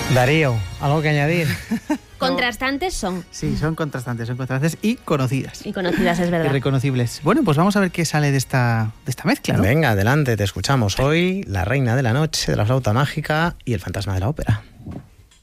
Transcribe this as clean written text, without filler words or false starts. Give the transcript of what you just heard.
Darío, ¿algo que añadir? Contrastantes son. Sí, son contrastantes y conocidas. Y conocidas, es verdad. Y reconocibles. Bueno, pues vamos a ver qué sale de esta mezcla, ¿no? Venga, adelante, te escuchamos. Hoy, La reina de la noche, de la flauta mágica y El fantasma de la ópera.